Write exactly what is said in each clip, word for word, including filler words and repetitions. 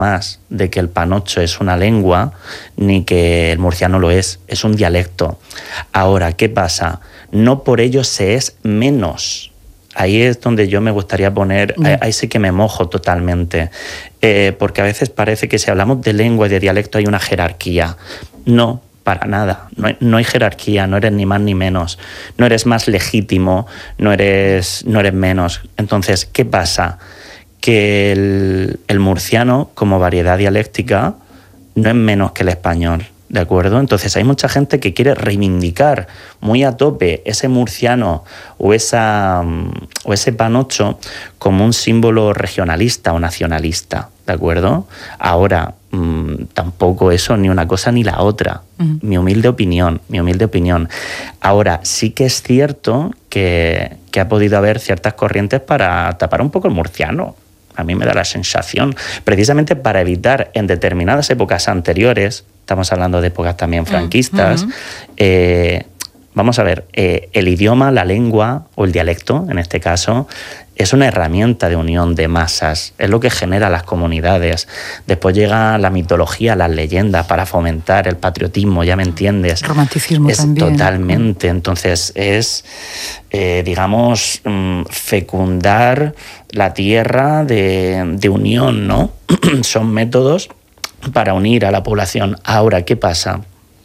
más de que el panocho es una lengua ni que el murciano lo es, es un dialecto. Ahora, ¿qué pasa? No por ello se es menos. Ahí es donde yo me gustaría poner, mm. ahí, ahí sí que me mojo totalmente, eh, porque a veces parece que si hablamos de lengua y de dialecto hay una jerarquía. No, para nada, no hay, no hay jerarquía, no eres ni más ni menos, no eres más legítimo, no eres, no eres menos. Entonces, ¿qué pasa? Que el, el murciano, como variedad dialéctica, no es menos que el español, ¿de acuerdo? Entonces hay mucha gente que quiere reivindicar muy a tope ese murciano o, esa, o ese panocho como un símbolo regionalista o nacionalista, ¿de acuerdo? Ahora, mmm, tampoco eso ni una cosa ni la otra, uh-huh. mi humilde opinión, mi humilde opinión. Ahora, sí que es cierto que, que ha podido haber ciertas corrientes para tapar un poco el murciano. A mí me da la sensación, precisamente para evitar en determinadas épocas anteriores, estamos hablando de épocas también franquistas, uh-huh. eh, vamos a ver, eh, el idioma, la lengua o el dialecto, en este caso, es una herramienta de unión de masas, es lo que genera las comunidades. Después llega la mitología, las leyendas para fomentar el patriotismo, ya me entiendes. Romanticismo es también. Totalmente, entonces es, eh, digamos, fecundar la tierra de, de unión, ¿no? Son métodos para unir a la población. Ahora, ¿qué pasa?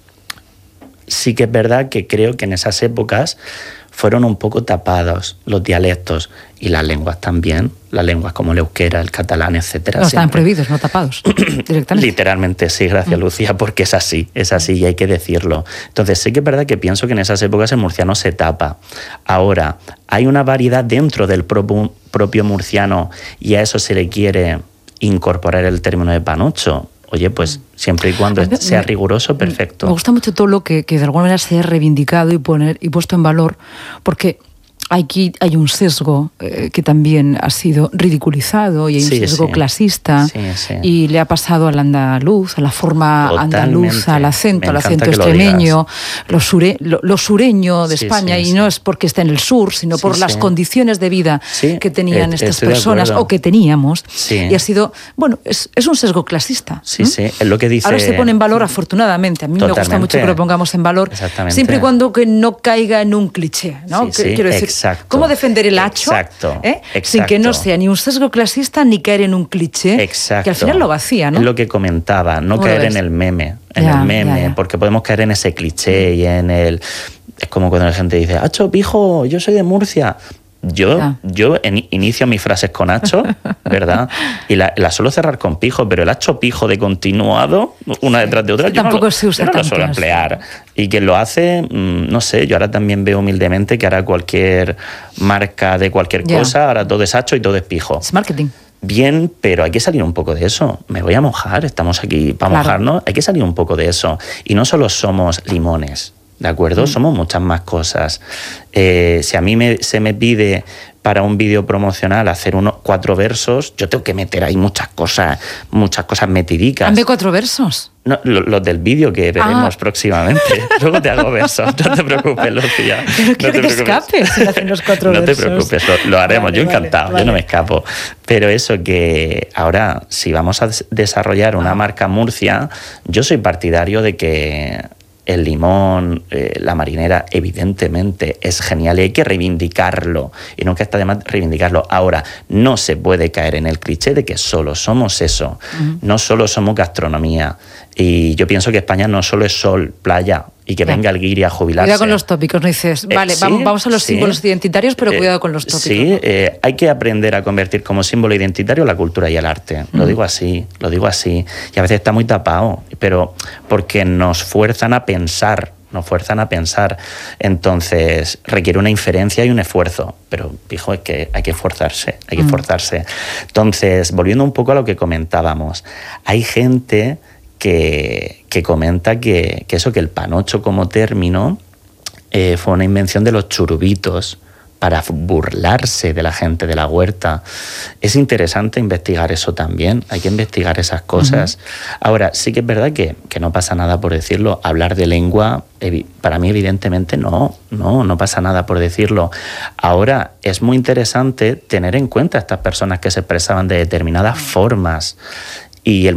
Sí que es verdad que creo que en esas épocas fueron un poco tapados los dialectos y las lenguas también, las lenguas como el euskera, el catalán, etcétera. No, estaban prohibidos, no tapados, directamente. Literalmente, sí, gracias, mm. Lucía, porque es así, es así y hay que decirlo. Entonces sí que es verdad que pienso que en esas épocas el murciano se tapa. Ahora, hay una variedad dentro del propio, propio murciano y a eso se le quiere incorporar el término de panocho. Oye, pues siempre y cuando me, sea riguroso, perfecto. Me gusta mucho todo lo que, que de alguna manera se ha reivindicado y, poner, y puesto en valor, porque aquí hay un sesgo eh, que también ha sido ridiculizado y hay un sí, sesgo sí. clasista sí, sí. y le ha pasado al andaluz, a la forma Totalmente. andaluza, al acento, al acento extremeño, lo, lo, sure, lo, lo sureño de sí, España, sí, y sí. no es porque esté en el sur, sino sí, por sí. las condiciones de vida sí, que tenían eh, estas personas o que teníamos, sí. y ha sido, bueno, es, es un sesgo clasista. Sí, ¿Mm? sí, es lo que dice... Ahora se pone en valor, afortunadamente, a mí Totalmente. me gusta mucho que lo pongamos en valor, siempre y cuando que no caiga en un cliché, ¿no? Sí, que, sí, quiero decir, Exacto. ¿Cómo defender el hacho? Exacto, ¿eh? exacto. Sin que no sea ni un sesgo clasista ni caer en un cliché exacto. que al final lo vacía, ¿no? Es lo que comentaba, no caer en el meme, en ya, el meme, ya, ya. porque podemos caer en ese cliché y en el... Es como cuando la gente dice, hacho, pijo, yo soy de Murcia. Yo, ah. yo en, inicio mis frases con hacho, ¿verdad? Y las la suelo cerrar con pijo, pero el hacho pijo de continuado, una detrás de otra, yo tampoco no, se usa yo no tanto, lo suelo emplear. Y quien lo hace, no sé, yo ahora también veo humildemente que ahora cualquier marca de cualquier yeah. cosa, ahora todo es hacho y todo es pijo. Es marketing. Bien, pero hay que salir un poco de eso. Me voy a mojar, estamos aquí para claro. mojarnos, hay que salir un poco de eso. Y no solo somos limones, ¿de acuerdo? Mm. Somos muchas más cosas. Eh, si a mí me, se me pide para un vídeo promocional hacer unos cuatro versos, yo tengo que meter ahí muchas cosas, muchas cosas metidicas. ¿Han de cuatro versos? No, los lo del vídeo que veremos ah. próximamente. Luego te hago versos, no te preocupes, Lucía. Pero no quiero que escapes si hacen los cuatro no versos. No te preocupes, lo, lo haremos, vale, yo encantado, vale, vale. yo no me escapo. Pero eso que ahora, si vamos a desarrollar una ah. marca Murcia, yo soy partidario de que el limón, eh, la marinera, evidentemente es genial y hay que reivindicarlo. Y nunca está de más reivindicarlo. Ahora, no se puede caer en el cliché de que solo somos eso. Uh-huh. No solo somos gastronomía. Y yo pienso que España no solo es sol, playa, y que venga el guiri a jubilarse. Cuidado con los tópicos, no dices, vale, eh, sí, vamos a los sí, símbolos identitarios, pero eh, cuidado con los tópicos. Sí, ¿no? eh, hay que aprender a convertir como símbolo identitario la cultura y el arte. Mm. Lo digo así, lo digo así. Y a veces está muy tapado, pero porque nos fuerzan a pensar, nos fuerzan a pensar. Entonces, requiere una inferencia y un esfuerzo. Pero, hijo, es que hay que esforzarse, hay que mm. esforzarse. Entonces, volviendo un poco a lo que comentábamos, hay gente... Que, que comenta que, que eso, que el panocho como término eh, fue una invención de los churubitos para burlarse de la gente de la huerta. Es interesante investigar eso también, hay que investigar esas cosas. Uh-huh. Ahora, sí que es verdad que, que no pasa nada por decirlo, hablar de lengua, para mí evidentemente no, no, no pasa nada por decirlo. Ahora, es muy interesante tener en cuenta a estas personas que se expresaban de determinadas formas. y el